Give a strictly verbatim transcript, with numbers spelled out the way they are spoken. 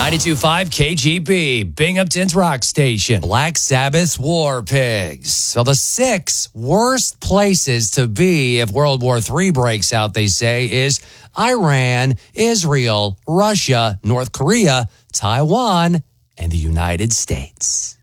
ninety-two point five K G B, Binghamton's rock station. Black Sabbath's War Pigs. So the six worst places to be if World War Three breaks out, they say, is Iran, Israel, Russia, North Korea, Taiwan, and the United States.